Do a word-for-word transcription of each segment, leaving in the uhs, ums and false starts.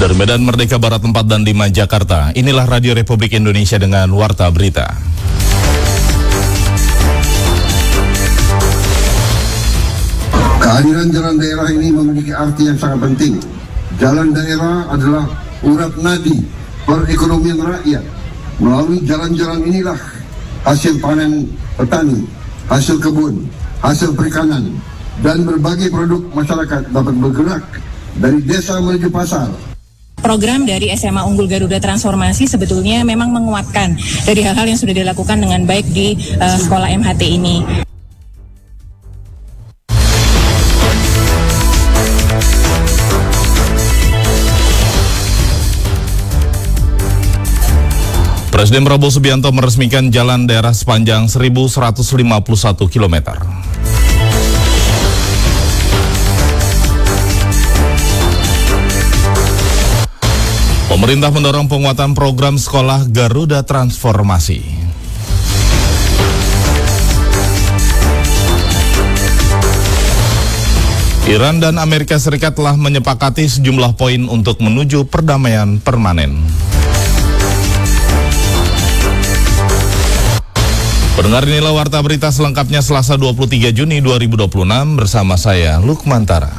Dari Medan Merdeka Barat empat dan lima Jakarta, inilah Radio Republik Indonesia dengan Warta Berita. Kehadiran jalan daerah ini memiliki arti yang sangat penting. Jalan daerah adalah urat nadi perekonomian rakyat. Melalui jalan-jalan inilah hasil panen petani, hasil kebun, hasil perikanan, dan berbagai produk masyarakat dapat bergerak dari desa menuju pasar. Program dari S M A Unggul Garuda Transformasi sebetulnya memang menguatkan dari hal-hal yang sudah dilakukan dengan baik di uh, sekolah M H T ini. Presiden Prabowo Subianto meresmikan jalan daerah sepanjang seribu seratus lima puluh satu kilometer. Pemerintah mendorong penguatan program sekolah Garuda Transformasi. Iran dan Amerika Serikat telah menyepakati sejumlah poin untuk menuju perdamaian permanen. Pendengar, inilah Warta Berita selengkapnya Selasa dua puluh tiga Juni dua ribu dua puluh enam bersama saya Lukmantara.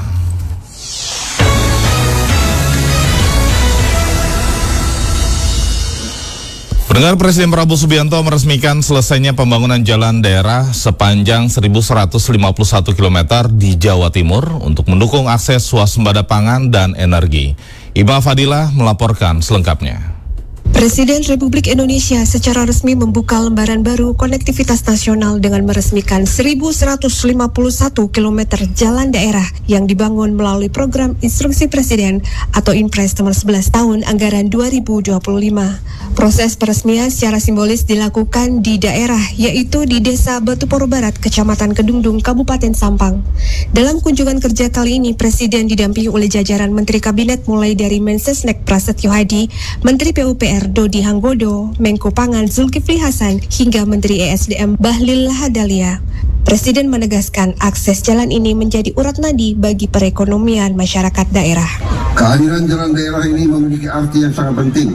Pendengar, Presiden Prabowo Subianto meresmikan selesainya pembangunan jalan daerah sepanjang seribu seratus lima puluh satu kilometer di Jawa Timur untuk mendukung akses swasembada pangan dan energi. Ima Fadilah melaporkan selengkapnya. Presiden Republik Indonesia secara resmi membuka lembaran baru konektivitas nasional dengan meresmikan seribu seratus lima puluh satu kilometer jalan daerah yang dibangun melalui program Instruksi Presiden atau Inpres nomor sebelas tahun anggaran dua ribu dua puluh lima. Proses peresmian secara simbolis dilakukan di daerah, yaitu di Desa Batuporo Barat, Kecamatan Kedungdung, Kabupaten Sampang. Dalam kunjungan kerja kali ini, Presiden didampingi oleh jajaran Menteri Kabinet mulai dari Mensesnek Prasetyo Hadi, Menteri P U P R Dodi Hanggodo, Menko Pangan Zulkifli Hasan, hingga Menteri E S D M Bahlil Lahadalia. Presiden menegaskan akses jalan ini menjadi urat nadi bagi perekonomian masyarakat daerah. Kehadiran jalan daerah ini memiliki arti yang sangat penting.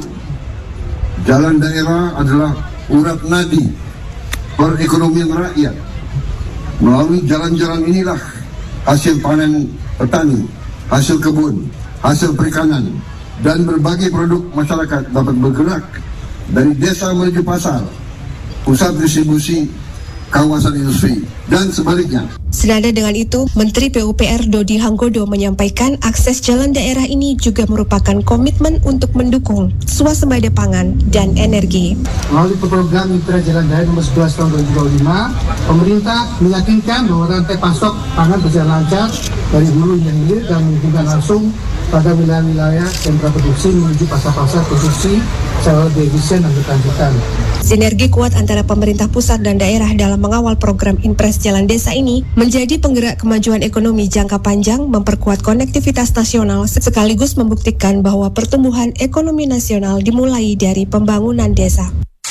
Jalan daerah adalah urat nadi perekonomian rakyat. Melalui jalan-jalan inilah hasil panen petani, hasil kebun, hasil perikanan, dan berbagai produk masyarakat dapat bergerak dari desa menuju pasar, pusat distribusi, kawasan industri, dan sebaliknya. Senada dengan itu, Menteri P U P R Dodi Hanggodo menyampaikan akses jalan daerah ini juga merupakan komitmen untuk mendukung swasembada pangan dan energi. Melalui program Mitra Jalan Daerah nomor sebelas tahun dua ribu dua puluh lima, pemerintah meyakinkan bahwa rantai pasok pangan berjalan lancar dari hulu hingga hilir dan menghubungkan langsung pada wilayah-wilayah sentra produksi menuju pasar-pasar produksi secara lebih efisien dan berkelanjutan. Sinergi kuat antara pemerintah pusat dan daerah dalam mengawal program Inpres Jalan Desa ini menjadi penggerak kemajuan ekonomi jangka panjang, memperkuat konektivitas nasional, sekaligus membuktikan bahwa pertumbuhan ekonomi nasional dimulai dari pembangunan desa.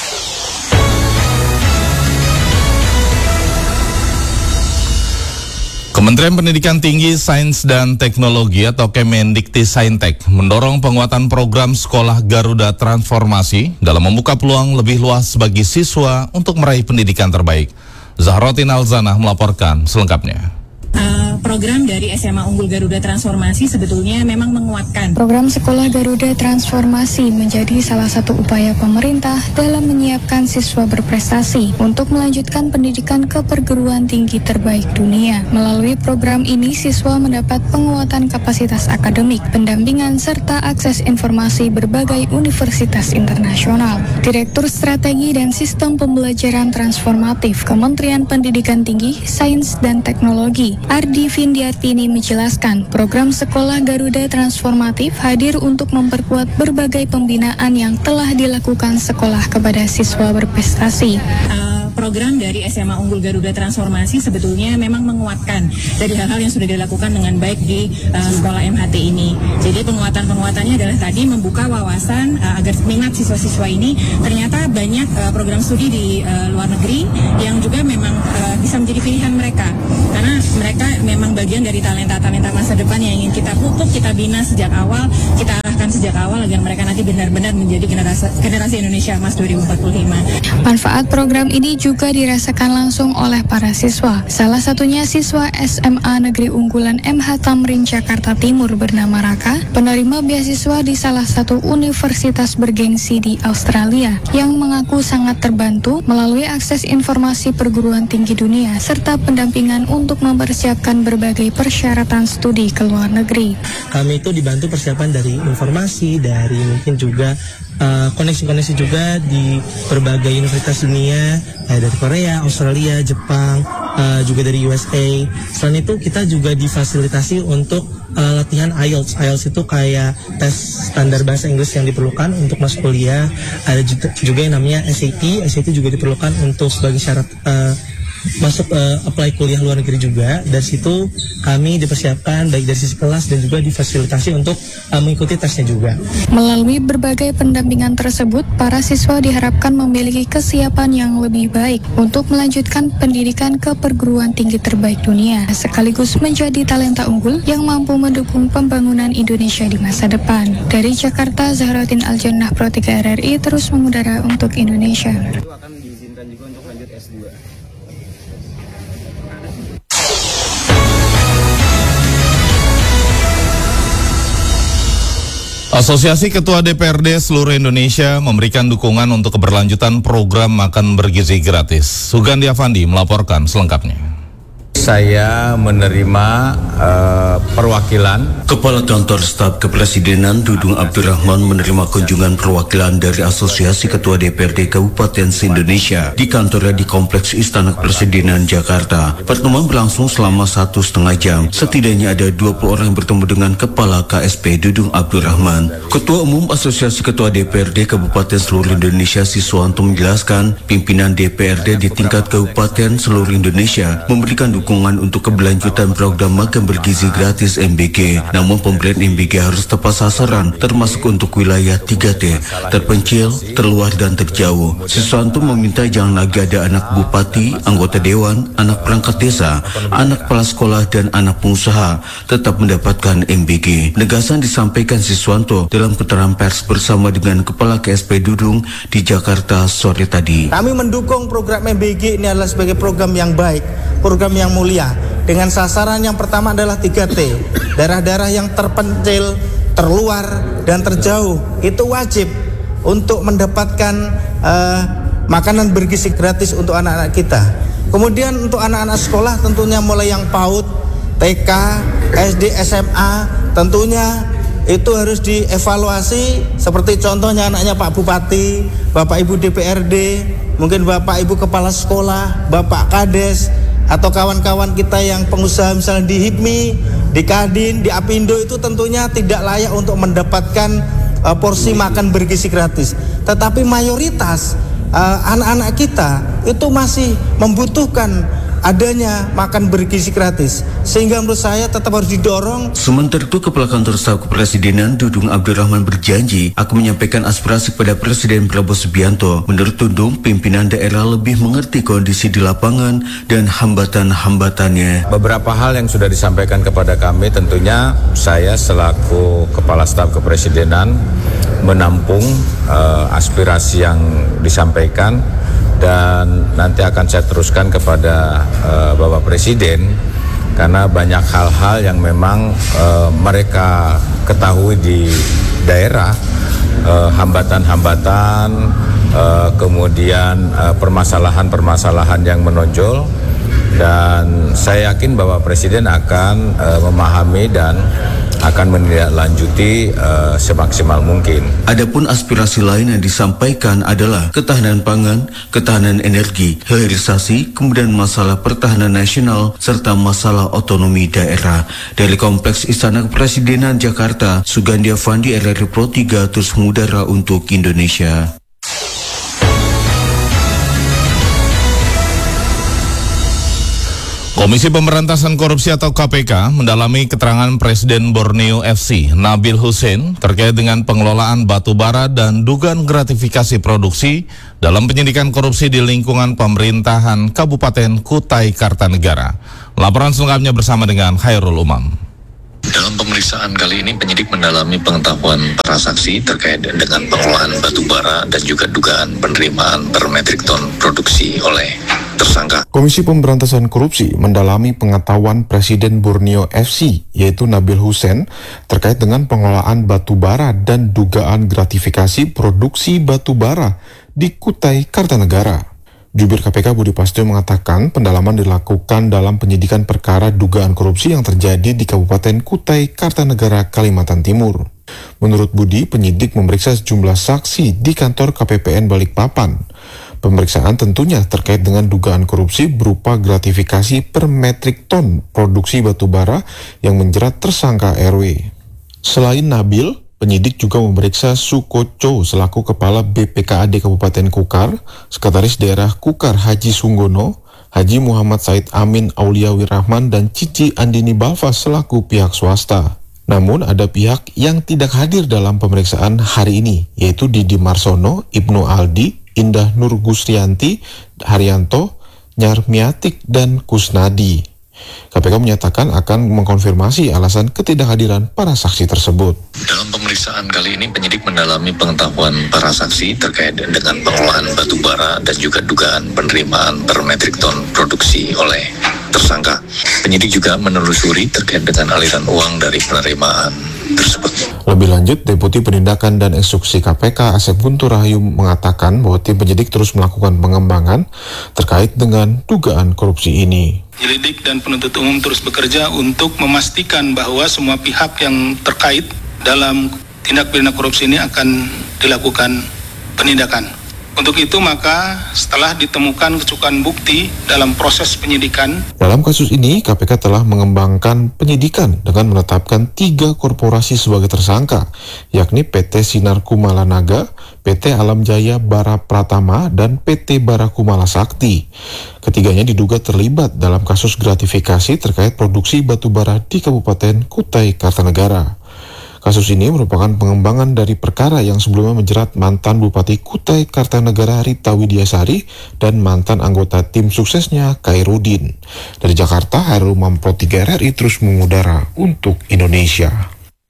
Kementerian Pendidikan Tinggi, Sains dan Teknologi atau Kemendikti-Saintek mendorong penguatan program Sekolah Garuda Transformasi dalam membuka peluang lebih luas bagi siswa untuk meraih pendidikan terbaik. Zahrotin Alzanah melaporkan selengkapnya. Uh, program dari S M A Unggul Garuda Transformasi sebetulnya memang menguatkan. Program Sekolah Garuda Transformasi menjadi salah satu upaya pemerintah dalam menyiapkan siswa berprestasi untuk melanjutkan pendidikan ke perguruan tinggi terbaik dunia. Melalui program ini, siswa mendapat penguatan kapasitas akademik, pendampingan, serta akses informasi berbagai universitas internasional. Direktur Strategi dan Sistem Pembelajaran Transformatif Kementerian Pendidikan Tinggi, Sains dan Teknologi, Ardi Vindiartini menjelaskan, program Sekolah Garuda Transformatif hadir untuk memperkuat berbagai pembinaan yang telah dilakukan sekolah kepada siswa berprestasi. Uh, program dari S M A Unggul Garuda Transformasi sebetulnya memang menguatkan dari hal-hal yang sudah dilakukan dengan baik di uh, sekolah M H T ini. Jadi penguatan-penguatannya adalah tadi membuka wawasan uh, agar minat siswa-siswa ini ternyata banyak uh, program studi di uh, luar negeri yang juga memang uh, bisa menjadi pilihan mereka. Karena mereka memang bagian dari talenta-talenta masa depan yang ingin kita pupuk, kita bina sejak awal, kita arahkan sejak awal agar mereka nanti benar-benar menjadi generasi, generasi Indonesia Emas dua ribu empat puluh lima. Manfaat program ini juga dirasakan langsung oleh para siswa. Salah satunya siswa S M A Negeri Unggulan M H Tamrin Jakarta Timur bernama Raka, penerima beasiswa di salah satu universitas bergengsi di Australia, yang mengaku sangat terbantu melalui akses informasi perguruan tinggi dunia serta pendampingan untuk mempersiapkan berbagai persyaratan studi ke luar negeri. Kami itu dibantu persiapan dari informasi, dari mungkin juga uh, koneksi-koneksi juga di berbagai universitas dunia, eh, dari Korea, Australia, Jepang, uh, juga dari U S A. Selain itu kita juga difasilitasi untuk uh, latihan I E L T S. I E L T S itu kayak tes standar bahasa Inggris yang diperlukan untuk masuk kuliah. Ada juga, juga yang namanya S A T. S A T juga diperlukan untuk sebagai syarat uh, masuk uh, apply kuliah luar negeri juga. Dari situ kami dipersiapkan baik dari sisi kelas dan juga difasilitasi untuk uh, mengikuti tesnya juga. Melalui berbagai pendampingan tersebut, para siswa diharapkan memiliki kesiapan yang lebih baik untuk melanjutkan pendidikan ke perguruan tinggi terbaik dunia, sekaligus menjadi talenta unggul yang mampu mendukung pembangunan Indonesia di masa depan. Dari Jakarta, Zahratin Aljannah, Pro tiga R R I terus mengudara untuk Indonesia. Itu akan diizinkan juga untuk lanjut S dua. Asosiasi Ketua D P R D seluruh Indonesia memberikan dukungan untuk keberlanjutan program makan bergizi gratis. Sugandi Avandi melaporkan selengkapnya. Saya menerima uh, perwakilan Kepala Kantor Staf Kepresidenan Dudung Abdurrahman menerima kunjungan perwakilan dari Asosiasi Ketua D P R D Kabupaten se-Indonesia di kantornya di Kompleks Istana Kepresidenan Jakarta. Pertemuan berlangsung selama satu setengah jam. Setidaknya ada dua puluh orang yang bertemu dengan Kepala K S P Dudung Abdurrahman. Ketua Umum Asosiasi Ketua D P R D Kabupaten seluruh Indonesia Siswanto menjelaskan, pimpinan D P R D di tingkat kabupaten seluruh Indonesia memberikan dukungan untuk keberlanjutan program makan bergizi gratis M B G. Namun pemberian M B G harus tepat sasaran, termasuk untuk wilayah tiga T, terpencil, terluar, dan terjauh. Siswanto meminta jangan lagi ada anak bupati, anggota dewan, anak perangkat desa, anak kepala sekolah, dan anak pengusaha tetap mendapatkan M B G. Penegasan disampaikan Siswanto dalam keterangan pers bersama dengan Kepala K S P Dudung di Jakarta sore tadi. Kami mendukung program M B G ini adalah sebagai program yang baik, program yang mulia, dengan sasaran yang pertama adalah tiga T, daerah-daerah yang terpencil, terluar, dan terjauh. Itu wajib untuk mendapatkan uh, makanan bergizi gratis untuk anak-anak kita. Kemudian untuk anak-anak sekolah tentunya mulai yang PAUD, T K, S D, S M A, tentunya itu harus dievaluasi, seperti contohnya anaknya Pak Bupati, Bapak Ibu D P R D, mungkin Bapak Ibu Kepala Sekolah, Bapak Kades, atau kawan-kawan kita yang pengusaha misalnya di HIPMI, di Kadin, di Apindo, itu tentunya tidak layak untuk mendapatkan uh, porsi makan bergizi gratis. Tetapi mayoritas uh, anak-anak kita itu masih membutuhkan adanya makan bergizi gratis, sehingga menurut saya tetap harus didorong. Sementara itu, Kepala Kantor Staf Kepresidenan Dudung Abdurrahman berjanji akan menyampaikan aspirasi kepada Presiden Prabowo Subianto. Menurut Dudung, pimpinan daerah lebih mengerti kondisi di lapangan dan hambatan-hambatannya. Beberapa hal yang sudah disampaikan kepada kami, tentunya saya selaku Kepala Staf Kepresidenan menampung uh, aspirasi yang disampaikan, dan nanti akan saya teruskan kepada uh, Bapak Presiden, karena banyak hal-hal yang memang uh, mereka ketahui di daerah, uh, hambatan-hambatan, uh, kemudian uh, permasalahan-permasalahan yang menonjol, dan saya yakin Bapak Presiden akan uh, memahami dan akan menindaklanjuti uh, semaksimal mungkin. Adapun aspirasi lain yang disampaikan adalah ketahanan pangan, ketahanan energi, hilirisasi, kemudian masalah pertahanan nasional, serta masalah otonomi daerah. Dari Kompleks Istana Kepresidenan Jakarta, Sugandi Avandi, R R I Pro tiga, terus mengudara untuk Indonesia. Komisi Pemberantasan Korupsi atau K P K mendalami keterangan Presiden Borneo F C Nabil Hussein terkait dengan pengelolaan batu bara dan dugaan gratifikasi produksi dalam penyidikan korupsi di lingkungan pemerintahan Kabupaten Kutai Kartanegara. Laporan selengkapnya bersama dengan Khairul Umam. Dalam pemeriksaan kali ini, penyidik mendalami pengetahuan para saksi terkait dengan pengelolaan batu bara dan juga dugaan penerimaan per metrik ton produksi oleh tersangka. Komisi Pemberantasan Korupsi mendalami pengetahuan Presiden Borneo F C, yaitu Nabil Hussein, terkait dengan pengelolaan batu bara dan dugaan gratifikasi produksi batu bara di Kutai Kartanegara. Jubir K P K Budi Pastio mengatakan pendalaman dilakukan dalam penyidikan perkara dugaan korupsi yang terjadi di Kabupaten Kutai Kartanegara, Kalimantan Timur. Menurut Budi, penyidik memeriksa sejumlah saksi di kantor K P P N Balikpapan. Pemeriksaan tentunya terkait dengan dugaan korupsi berupa gratifikasi per metrik ton produksi batu bara yang menjerat tersangka R W. Selain Nabil, penyidik juga memeriksa Sukoco selaku Kepala B P K A D Kabupaten Kukar, Sekretaris Daerah Kukar Haji Sunggono, Haji Muhammad Said Amin Auliawi Rahman, dan Cici Andini Balfa selaku pihak swasta. Namun ada pihak yang tidak hadir dalam pemeriksaan hari ini, yaitu Didi Marsono, Ibnu Aldi, Indah Nur Gusrianti, Haryanto, Nyarmiatik, dan Kusnadi. K P K menyatakan akan mengkonfirmasi alasan ketidakhadiran para saksi tersebut. Dalam pemeriksaan kali ini, penyidik mendalami pengetahuan para saksi terkait dengan pengelolaan batu bara dan juga dugaan penerimaan per metrik ton produksi oleh tersangka. Penyidik juga menelusuri terkait dengan aliran uang dari penerimaan tersebut. Lebih lanjut, Deputi Penindakan dan Instruksi K P K Asep Guntur Rahayu mengatakan bahwa tim penyidik terus melakukan pengembangan terkait dengan dugaan korupsi ini. Penyelidik dan penuntut umum terus bekerja untuk memastikan bahwa semua pihak yang terkait dalam tindak pidana korupsi ini akan dilakukan penindakan. Untuk itu maka setelah ditemukan kecukupan bukti dalam proses penyidikan. Dalam kasus ini, K P K telah mengembangkan penyidikan dengan menetapkan tiga korporasi sebagai tersangka, yakni P T Sinar Kumala Naga, P T Alam Jaya Bara Pratama, dan P T Bara Kumala Sakti. Ketiganya diduga terlibat dalam kasus gratifikasi terkait produksi batu bara di Kabupaten Kutai Kartanegara. Kasus ini merupakan pengembangan dari perkara yang sebelumnya menjerat mantan Bupati Kutai Kartanegara Rita Widiasari dan mantan anggota tim suksesnya Khairudin. Dari Jakarta, Khairul Umam Pro tiga R R I terus mengudara untuk Indonesia.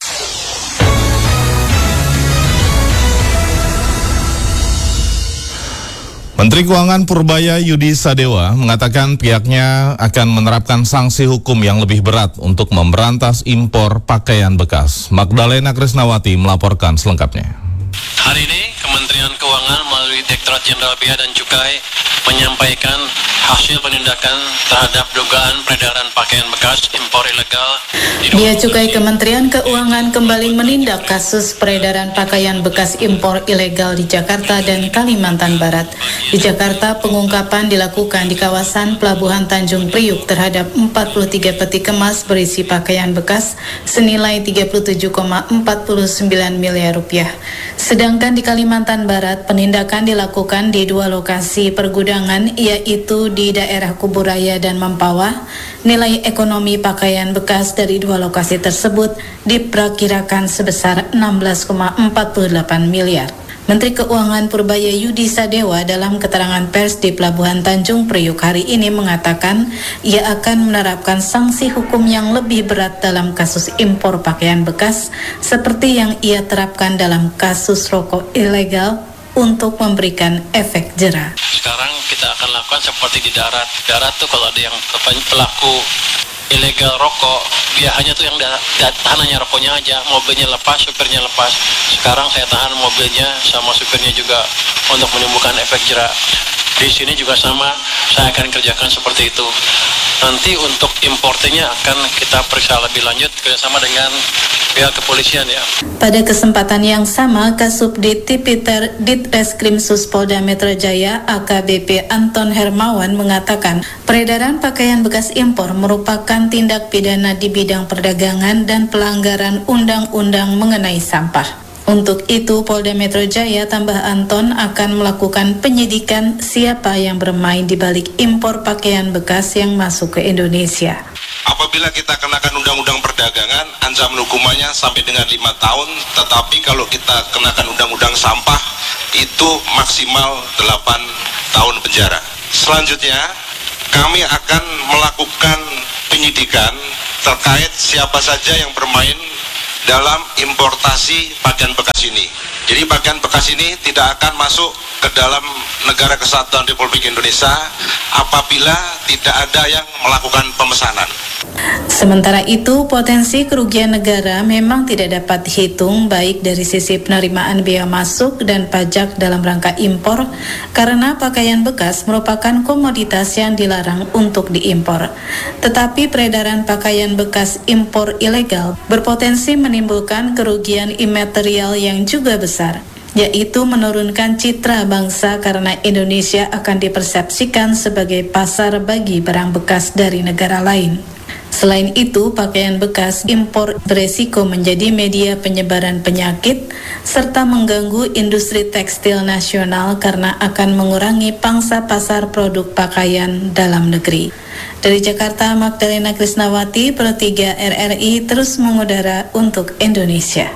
Menteri Keuangan Purbaya Yudi Sadewa mengatakan pihaknya akan menerapkan sanksi hukum yang lebih berat untuk memberantas impor pakaian bekas. Magdalena Krisnawati melaporkan selengkapnya. Hari ini Kementerian Keuangan melalui Direktorat Jenderal Bea dan Cukai menyampaikan hasil penindakan terhadap dugaan peredaran pakaian bekas impor ilegal. Bea Cukai Kementerian Keuangan kembali menindak kasus peredaran pakaian bekas impor ilegal di Jakarta dan Kalimantan Barat. Di Jakarta, pengungkapan dilakukan di kawasan Pelabuhan Tanjung Priuk terhadap empat puluh tiga peti kemas berisi pakaian bekas senilai tiga puluh tujuh koma empat sembilan miliar rupiah. Sedangkan di Kalimantan Barat, penindakan dilakukan di dua lokasi pergudangan, yaitu di daerah Kuburaya dan Mempawah. Nilai ekonomi pakaian bekas dari dua lokasi tersebut diperkirakan sebesar enam belas koma empat delapan miliar. Menteri Keuangan Purbaya Yudi Sadewa dalam keterangan pers di Pelabuhan Tanjung Priuk hari ini mengatakan ia akan menerapkan sanksi hukum yang lebih berat dalam kasus impor pakaian bekas seperti yang ia terapkan dalam kasus rokok ilegal untuk memberikan efek jera. Sekarang kita akan lakukan seperti di darat. Darat tuh kalau ada yang pelaku ilegal rokok, dia hanya tuh yang da- da- tahan hanya rokoknya aja, mobilnya lepas, supirnya lepas. Sekarang saya tahan mobilnya sama supirnya juga untuk menimbulkan efek jera. Di sini juga sama, saya akan kerjakan seperti itu. Nanti untuk importernya akan kita periksa lebih lanjut kerjasama dengan pihak kepolisian ya. Pada kesempatan yang sama, Kasubdit Tipiter Ditreskrim Suspolda Metro Jaya A K B P Anton Hermawan mengatakan peredaran pakaian bekas impor merupakan tindak pidana di bidang perdagangan dan pelanggaran undang-undang mengenai sampah. Untuk itu, Polda Metro Jaya tambah Anton akan melakukan penyidikan siapa yang bermain di balik impor pakaian bekas yang masuk ke Indonesia. Apabila kita kenakan undang-undang perdagangan, ancaman hukumannya sampai dengan lima tahun, tetapi kalau kita kenakan undang-undang sampah, itu maksimal delapan tahun penjara. Selanjutnya, kami akan melakukan penyidikan terkait siapa saja yang bermain dalam importasi pakaian bekas ini. Jadi pakaian bekas ini tidak akan masuk ke dalam negara kesatuan Republik Indonesia apabila tidak ada yang melakukan pemesanan. Sementara itu, potensi kerugian negara memang tidak dapat dihitung baik dari sisi penerimaan biaya masuk dan pajak dalam rangka impor karena pakaian bekas merupakan komoditas yang dilarang untuk diimpor. Tetapi peredaran pakaian bekas impor ilegal berpotensi menimbulkan kerugian imaterial yang juga besar, yaitu menurunkan citra bangsa karena Indonesia akan dipersepsikan sebagai pasar bagi barang bekas dari negara lain. Selain itu, pakaian bekas impor beresiko menjadi media penyebaran penyakit serta mengganggu industri tekstil nasional karena akan mengurangi pangsa pasar produk pakaian dalam negeri. Dari Jakarta, Magdalena Krisnawati, Pro tiga R R I terus mengudara untuk Indonesia.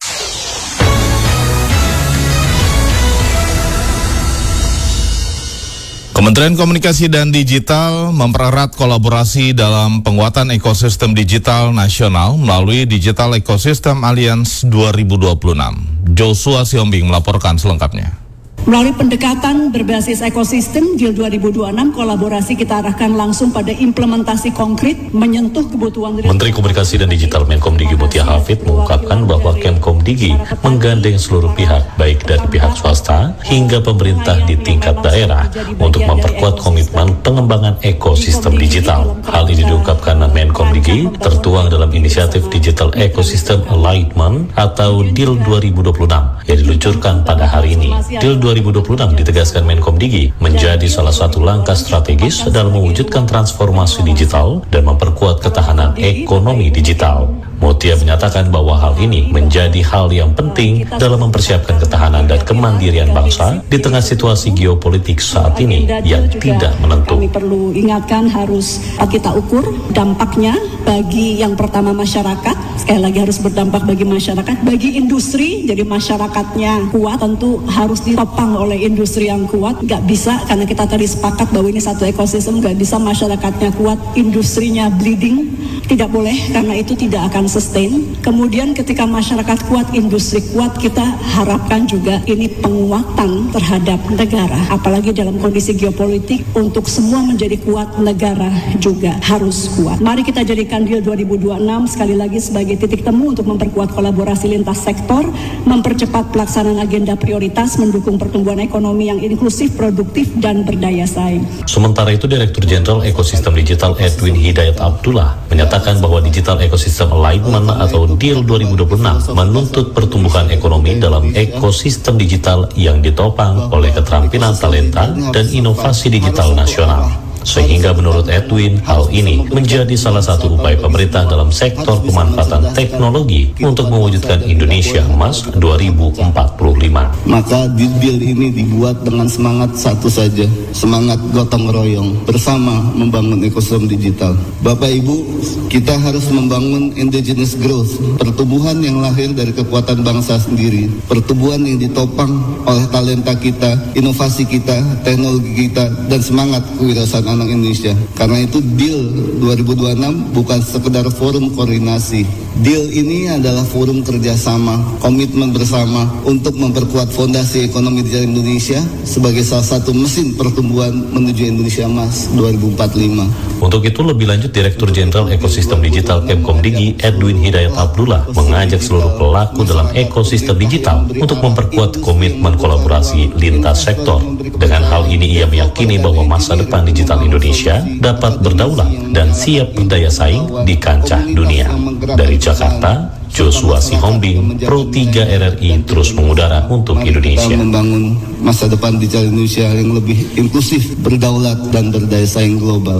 Kementerian Komunikasi dan Digital mempererat kolaborasi dalam penguatan ekosistem digital nasional melalui Digital Ecosystem Alliance dua ribu dua puluh enam. Joshua Siombing melaporkan selengkapnya. Melalui pendekatan berbasis ekosistem, D I L dua ribu dua puluh enam kolaborasi kita arahkan langsung pada implementasi konkret menyentuh kebutuhan. Menteri Komunikasi dan Digital Menkomdigi Mutia Hafid mengungkapkan bahwa Kemkomdigi menggandeng seluruh pihak, baik dari pihak swasta hingga pemerintah di tingkat daerah untuk memperkuat komitmen pengembangan ekosistem digital. Hal ini diungkapkan Menkomdigi tertuang dalam inisiatif Digital Ecosystem Alignment atau D I L dua ribu dua puluh enam yang diluncurkan pada hari ini. D I L dua ribu dua puluh enam ditegaskan Menkomdigi menjadi salah satu langkah strategis dalam mewujudkan transformasi digital dan memperkuat ketahanan ekonomi digital. Mutia menyatakan bahwa hal ini menjadi hal yang penting dalam mempersiapkan ketahanan dan kemandirian bangsa di tengah situasi geopolitik saat ini yang tidak menentu. Kami perlu ingatkan harus kita ukur dampaknya bagi yang pertama masyarakat, sekali lagi harus berdampak bagi masyarakat, bagi industri, jadi masyarakatnya kuat tentu harus ditopang oleh industri yang kuat, nggak bisa karena kita tadi sepakat bahwa ini satu ekosistem, nggak bisa masyarakatnya kuat, industrinya bleeding, tidak boleh karena itu tidak akan sustain. Kemudian ketika masyarakat kuat, industri kuat, kita harapkan juga ini penguatan terhadap negara, apalagi dalam kondisi geopolitik untuk semua menjadi kuat, negara juga harus kuat. Mari kita jadikan D I L dua ribu dua puluh enam sekali lagi sebagai titik temu untuk memperkuat kolaborasi lintas sektor, mempercepat pelaksanaan agenda prioritas, mendukung pertumbuhan ekonomi yang inklusif, produktif, dan berdaya saing. Sementara itu, Direktur Jenderal Ekosistem Digital Edwin Hidayat Abdullah menyatakan bahwa Digital Ecosystem Alignment atau D I L dua ribu dua puluh enam menuntut pertumbuhan ekonomi dalam ekosistem digital yang ditopang oleh keterampilan talenta dan inovasi digital nasional. Sehingga menurut Edwin, hal ini menjadi salah satu upaya pemerintah dalam sektor pemanfaatan teknologi untuk mewujudkan Indonesia Emas dua ribu empat puluh lima. Maka D I L ini dibuat dengan semangat satu saja, semangat gotong royong, bersama membangun ekosistem digital. Bapak Ibu, kita harus membangun indigenous growth, pertumbuhan yang lahir dari kekuatan bangsa sendiri, pertumbuhan yang ditopang oleh talenta kita, inovasi kita, teknologi kita, dan semangat kewirausahaan anak Indonesia. Karena itu D I L dua ribu dua puluh enam bukan sekedar forum koordinasi. D I L ini adalah forum kerjasama, komitmen bersama untuk memperkuat fondasi ekonomi digital Indonesia sebagai salah satu mesin pertumbuhan menuju Indonesia Emas dua ribu empat puluh lima. Untuk itu, lebih lanjut, Direktur Jenderal Ekosistem Digital Kemkomdigi Edwin Hidayat Abdullah mengajak seluruh pelaku dalam ekosistem digital untuk memperkuat komitmen kolaborasi lintas sektor. Dengan hal ini, ia meyakini bahwa masa depan digital Indonesia dapat berdaulat dan siap berdaya saing di kancah dunia. Dari Jakarta, Joshua Sihombing, Pro tiga R R I terus mengudara untuk Indonesia. Membangun masa depan digital Indonesia yang lebih inklusif, berdaulat, dan berdaya saing global.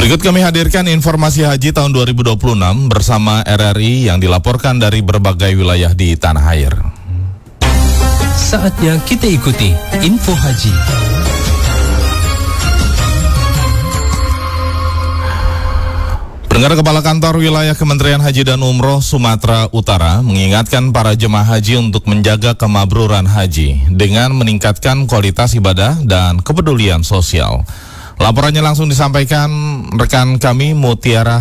Berikut kami hadirkan informasi haji tahun dua ribu dua puluh enam bersama R R I yang dilaporkan dari berbagai wilayah di tanah air. Saatnya kita ikuti info haji. Pendengar, Kepala Kantor Wilayah Kementerian Haji dan Umroh Sumatera Utara mengingatkan para jemaah haji untuk menjaga kemabruran haji dengan meningkatkan kualitas ibadah dan kepedulian sosial. Laporannya langsung disampaikan rekan kami Mutiara